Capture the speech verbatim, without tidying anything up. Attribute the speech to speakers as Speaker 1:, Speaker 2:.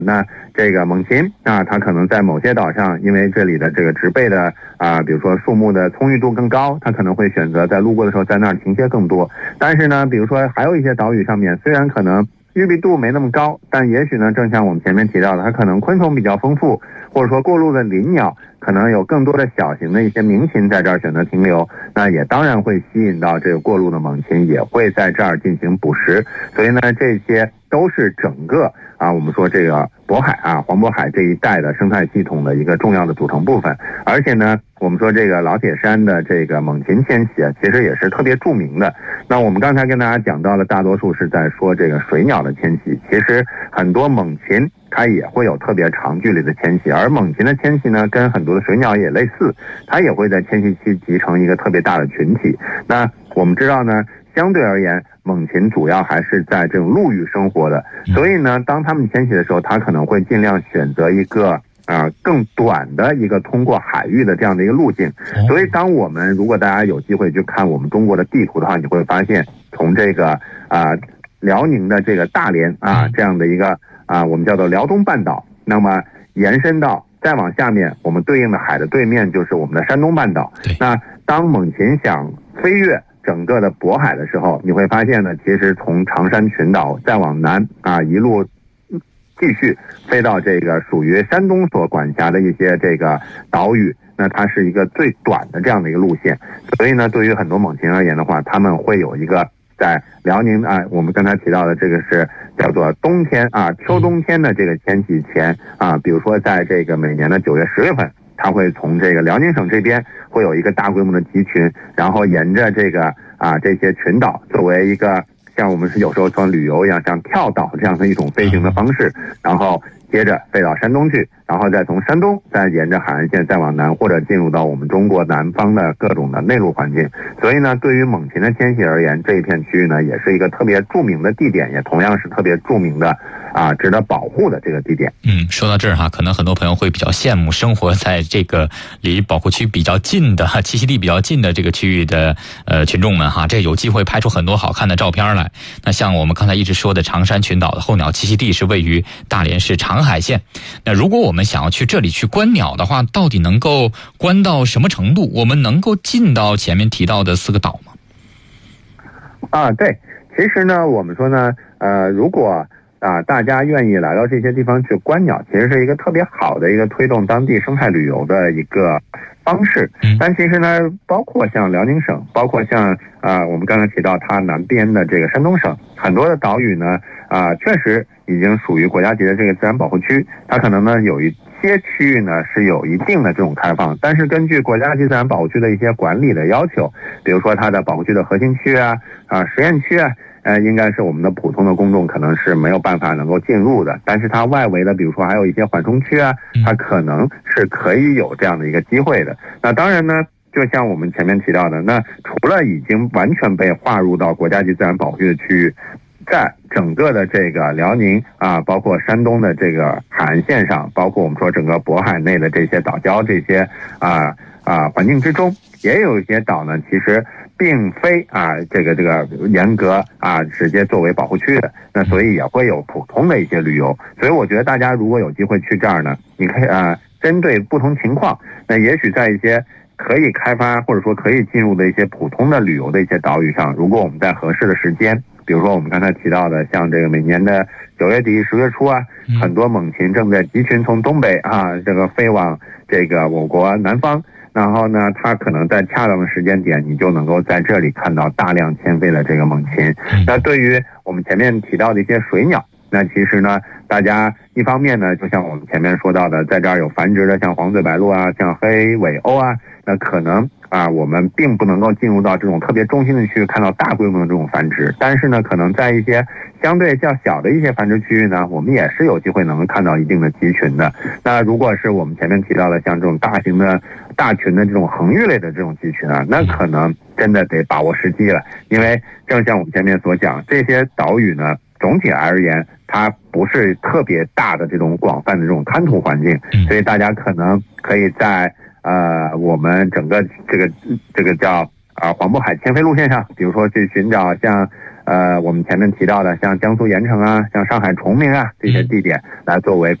Speaker 1: 那这个猛禽啊，它可能在某些岛上，因为这里的这个植被的啊，比如说树木的葱郁度更高，它可能会选择在路过的时候在那儿停歇更多。但是呢，比如说还有一些岛屿上面，虽然可能郁闭度没那么高，但也许呢，正像我们前面提到的，它可能昆虫比较丰富，或者说过路的林鸟可能有更多的小型的一些鸣禽在这儿选择停留，那也当然会吸引到这个过路的猛禽，也会在这儿进行捕食。所以呢，这些都是整个啊，我们说这个渤海啊，黄渤海这一带的生态系统的一个重要的组成部分。而且呢，我们说这个老铁山的这个猛禽迁徙啊，其实也是特别著名的。那我们刚才跟大家讲到的，大多数是在说这个水鸟的迁徙，其实很多猛禽它也会有特别长距离的迁徙，而猛禽的迁徙呢，跟很多的水鸟也类似，它也会在迁徙期集成一个特别大的群体。那我们知道呢，相对而言，猛禽主要还是在这种陆域生活的，所以呢，当它们迁徙的时候，它可能会尽量选择一个啊、呃、更短的一个通过海域的这样的一个路径。所以，当我们如果大家有机会去看我们中国的地图的话，你会发现，从这个啊、呃、辽宁的这个大连啊这样的一个啊、呃、我们叫做辽东半岛，那么延伸到再往下面，我们对应的海的对面就是我们的山东半岛。那当猛禽想飞越整个的渤海的时候，你会发现呢，其实从长山群岛再往南啊，一路继续飞到这个属于山东所管辖的一些这个岛屿，那它是一个最短的这样的一个路线。所以呢，对于很多猛禽而言的话，他们会有一个在辽宁啊，我们刚才提到的这个是叫做冬天啊，秋冬天的这个迁徙前啊，比如说在这个每年的九月、十月份。它会从这个辽宁省这边会有一个大规模的集群，然后沿着这个啊这些群岛作为一个像我们是有时候像旅游一样，像跳岛这样的一种飞行的方式，然后接着飞到山东去，然后再从山东再沿着海岸线再往南，或者进入到我们中国南方的各种的内陆环境。所以呢，对于猛禽的迁徙而言，这一片区域呢也是一个特别著名的地点，也同样是特别著名的啊，值得保护的这个地点。
Speaker 2: 嗯，说到这儿哈，可能很多朋友会比较羡慕生活在这个离保护区比较近的、栖息地比较近的这个区域的呃群众们哈，这有机会拍出很多好看的照片来。那像我们刚才一直说的长山群岛的候鸟栖息地是位于大连市长海县。那如果我们想要去这里去观鸟的话，到底能够观到什么程度？我们能够进到前面提到的四个岛吗？
Speaker 1: 啊，对，其实呢，我们说呢，呃，如果啊，大家愿意来到这些地方去观鸟，其实是一个特别好的一个推动当地生态旅游的一个方式。但其实呢，包括像辽宁省，包括像啊、呃、我们刚才提到它南边的这个山东省，很多的岛屿呢啊、呃、确实已经属于国家级的这个自然保护区，它可能呢有一些区域呢是有一定的这种开放，但是根据国家级自然保护区的一些管理的要求，比如说它的保护区的核心区啊啊实验区啊。呃，应该是我们的普通的公众可能是没有办法能够进入的，但是它外围的，比如说还有一些缓冲区啊，它可能是可以有这样的一个机会的。那当然呢，就像我们前面提到的，那除了已经完全被划入到国家级自然保护区的区域，在整个的这个辽宁啊，包括山东的这个海岸线上，包括我们说整个渤海内的这些岛礁这些啊啊环境之中，也有一些岛呢，其实并非啊，这个这个严格啊，直接作为保护区的，那所以也会有普通的一些旅游。所以我觉得大家如果有机会去这儿呢，你可以啊，针对不同情况，那也许在一些可以开发或者说可以进入的一些普通的旅游的一些岛屿上，如果我们在合适的时间，比如说我们刚才提到的，像这个每年的九月底、十月初啊，很多猛禽正在集群从东北啊这个飞往这个我国南方。然后呢，它可能在恰当的时间点，你就能够在这里看到大量迁飞的这个猛禽。那对于我们前面提到的一些水鸟，那其实呢，大家一方面呢，就像我们前面说到的，在这儿有繁殖的，像黄嘴白鹭啊，像黑尾鸥啊，那可能啊，我们并不能够进入到这种特别中心的区域看到大规模的这种繁殖，但是呢，可能在一些相对较小的一些繁殖区域呢，我们也是有机会能够看到一定的集群的。那如果是我们前面提到的像这种大型的大群的这种恒育类的这种集群啊，那可能真的得把握时机了，因为正像我们前面所讲，这些岛屿呢，总体而言，它不是特别大的这种广泛的这种滩涂环境，所以大家可能可以在呃我们整个这个这个叫啊黄渤海迁飞路线上，比如说去寻找像呃我们前面提到的像江苏盐城啊、像上海崇明啊这些地点来作为